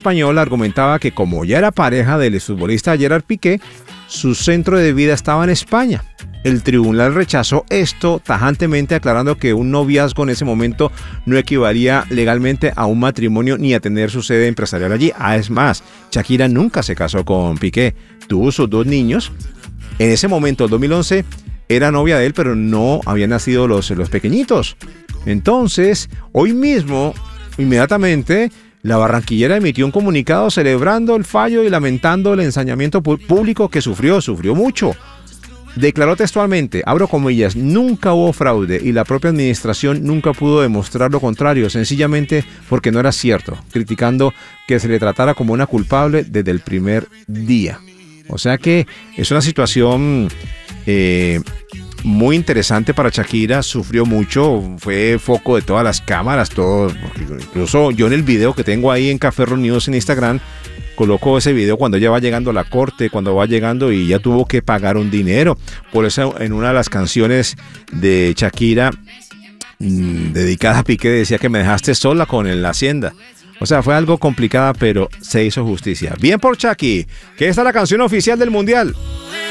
español argumentaba que como ya era pareja del exfutbolista Gerard Piqué, su centro de vida estaba en España. El tribunal rechazó esto tajantemente, aclarando que un noviazgo en ese momento no equivalía legalmente a un matrimonio ni a tener su sede empresarial allí. Es más, Shakira nunca se casó con Piqué, tuvo sus 2 niños. En ese momento, en 2011, era novia de él, pero no habían nacido los pequeñitos. Entonces, hoy mismo, inmediatamente, la barranquillera emitió un comunicado celebrando el fallo y lamentando el ensañamiento público que sufrió mucho. Declaró textualmente, abro comillas, nunca hubo fraude y la propia administración nunca pudo demostrar lo contrario, sencillamente porque no era cierto, criticando que se le tratara como una culpable desde el primer día. O sea que es una situación muy interesante para Shakira, sufrió mucho, fue foco de todas las cámaras, todo, incluso yo en el video que tengo ahí en Café News en Instagram, coloco ese video cuando ella va llegando a la corte, cuando va llegando y ya tuvo que pagar un dinero. Por eso en una de las canciones de Shakira dedicada a Piqué decía que me dejaste sola con la Hacienda. O sea, fue algo complicada, pero se hizo justicia. Bien por Shakira, que esta es la canción oficial del Mundial.